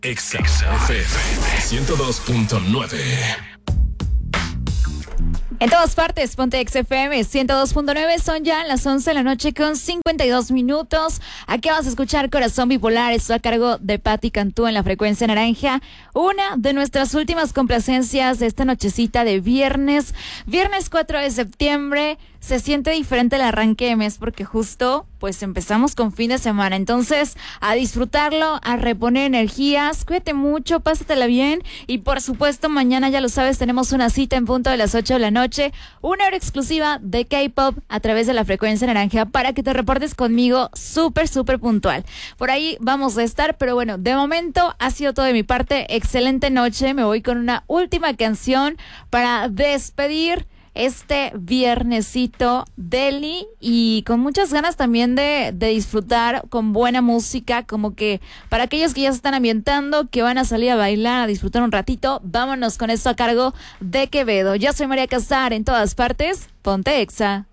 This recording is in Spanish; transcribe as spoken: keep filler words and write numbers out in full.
Exa F M ciento dos punto nueve. En todas partes, ponte Exa F M ciento dos punto nueve, son ya las once de la noche con cincuenta y dos minutos. Aquí vas a escuchar Corazón Bipolar, esto a cargo de Patti Cantú en la frecuencia naranja. Una de nuestras últimas complacencias de esta nochecita de viernes. Viernes cuatro de septiembre. Se siente diferente el arranque de mes porque justo pues empezamos con fin de semana. Entonces, a disfrutarlo, a reponer energías, cuídate mucho, pásatela bien. Y por supuesto, mañana ya lo sabes, tenemos una cita en punto de las ocho de la noche. Una hora exclusiva de K-Pop a través de la frecuencia naranja para que te reportes conmigo súper, súper puntual. Por ahí vamos a estar, pero bueno, de momento ha sido todo de mi parte. Excelente noche, me voy con una última canción para despedir este viernesito deli y con muchas ganas también de, de disfrutar con buena música, como que para aquellos que ya se están ambientando, que van a salir a bailar, a disfrutar un ratito, vámonos con esto a cargo de Quevedo. Yo soy María Casar, en todas partes, ponte Exa.